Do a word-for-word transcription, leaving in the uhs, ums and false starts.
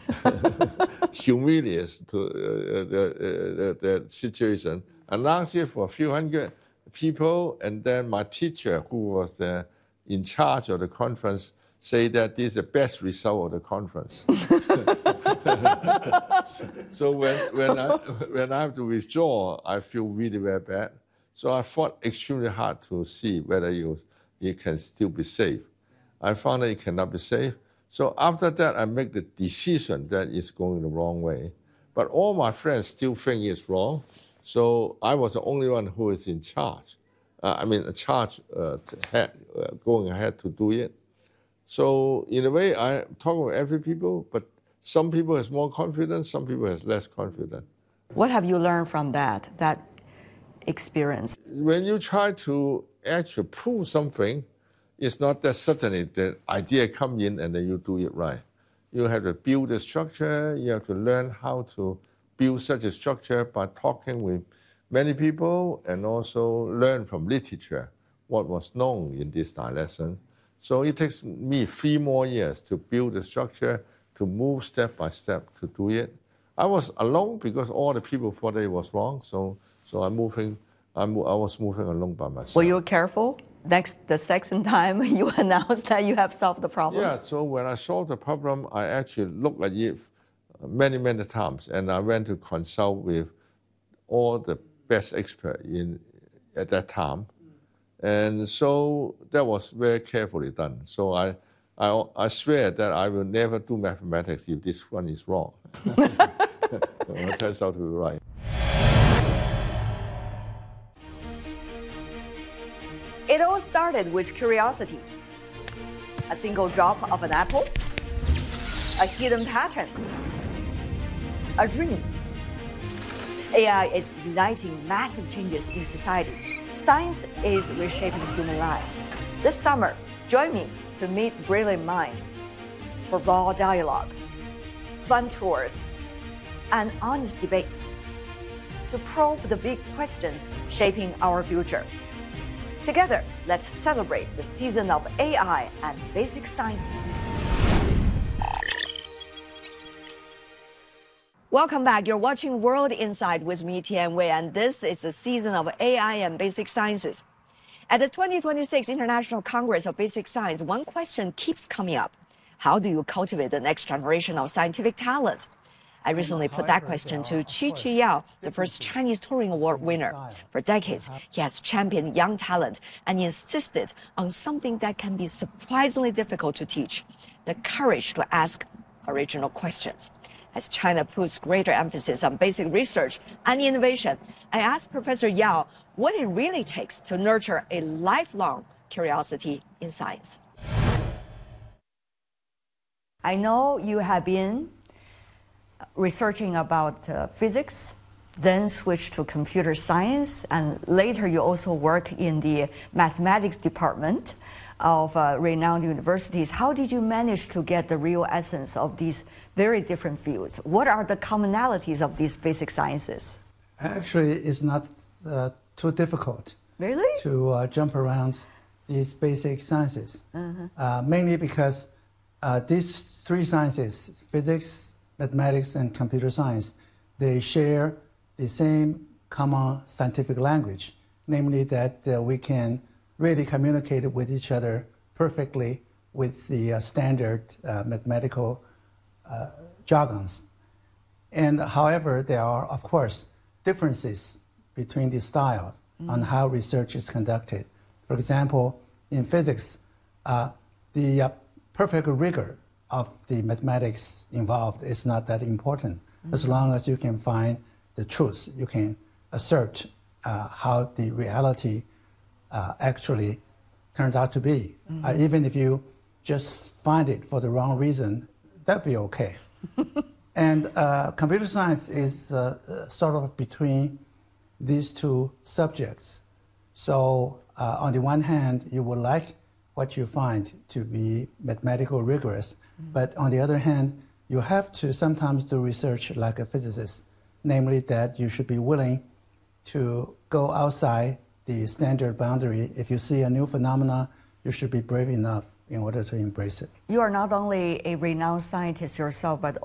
humiliates to uh, the, uh, the situation. Announced it for a few hundred people, and then my teacher, who was uh, in charge of the conference, say that this is the best result of the conference. So when, when, I, when I have to withdraw, I feel really very bad. So I fought extremely hard to see whether you, you can still be safe. I found that it cannot be safe. So after that, I make the decision that it's going the wrong way. But all my friends still think it's wrong. So I was the only one who is in charge. Uh, I mean, a charge uh, head, uh, going ahead to do it. So in a way, I talk with every people, but some people has more confidence, some people has less confidence. What have you learned from that, that experience? When you try to actually prove something, it's not that suddenly the idea come in and then you do it right. You have to build a structure, you have to learn how to build such a structure by talking with many people and also learn from literature what was known in this lesson. So it takes me three more years to build the structure, to move step by step to do it. I was alone because all the people thought it was wrong, so so I'm moving, I'm, I was moving alone by myself. Were you careful? Next, the second time you announced that you have solved the problem? Yeah, so when I solved the problem, I actually looked at it many, many times, and I went to consult with all the best experts in at that time. And so that was very carefully done. So I, I, I swear that I will never do mathematics if this one is wrong. It turns out to be right. It all started with curiosity. A single drop of an apple, a hidden pattern, a dream. A I is igniting massive changes in society. Science is reshaping human lives. This summer, join me to meet brilliant minds for raw dialogues, fun tours, and honest debates to probe the big questions shaping our future. Together, let's celebrate the season of A I and basic sciences. Welcome back. You're watching World Insight with me, Tian Wei, and this is the season of A I and basic sciences. At the twenty twenty-six International Congress of Basic Science, one question keeps coming up. How do you cultivate the next generation of scientific talent? I recently put that question to Qi Qi Yao, the first Chinese Turing Award winner. For decades, he has championed young talent and insisted on something that can be surprisingly difficult to teach: the courage to ask original questions. As China puts greater emphasis on basic research and innovation, I asked Professor Yao what it really takes to nurture a lifelong curiosity in science. I know you have been researching about uh, physics, then switched to computer science, and later you also work in the mathematics department of uh, renowned universities. How did you manage to get the real essence of these very different fields? What are the commonalities of these basic sciences? Actually, it's not uh, too difficult. Really? To uh, jump around these basic sciences. Uh-huh. Uh, mainly because uh, these three sciences, physics, mathematics, and computer science, they share the same common scientific language, namely that uh, we can really communicate with each other perfectly with the uh, standard uh, mathematical uh, jargons. And however, there are, of course, differences between the styles mm. on how research is conducted. For example, in physics, uh, the uh, perfect rigor of the mathematics involved is not that important. Mm. As long as you can find the truth, you can assert uh, how the reality uh, actually turns out to be. Mm-hmm. Uh, even if you just find it for the wrong reason, that'd be okay. And uh, computer science is uh, uh, sort of between these two subjects. So uh, on the one hand, you would like what you find to be mathematical rigorous, mm-hmm. but on the other hand, you have to sometimes do research like a physicist, namely that you should be willing to go outside the standard boundary. If you see a new phenomena, you should be brave enough in order to embrace it. You are not only a renowned scientist yourself, but